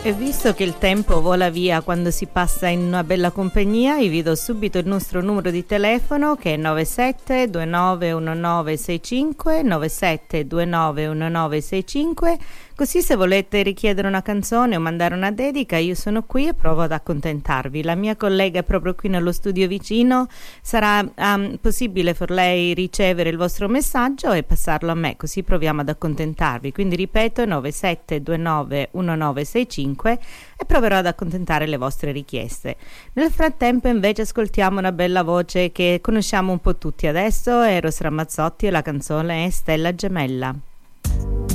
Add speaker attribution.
Speaker 1: E visto che il tempo vola via quando si passa in una bella compagnia, vi do subito il nostro numero di telefono che è 97291965, 97291965, così se volete richiedere una canzone o mandare una dedica io sono qui e provo ad accontentarvi. La mia collega è proprio qui nello studio vicino, sarà possibile per lei ricevere il vostro messaggio e passarlo a me, così proviamo ad accontentarvi. Quindi ripeto 97291965 e proverò ad accontentare le vostre richieste. Nel frattempo invece ascoltiamo una bella voce che conosciamo un po' tutti adesso, è Eros Ramazzotti e la canzone è Stella Gemella.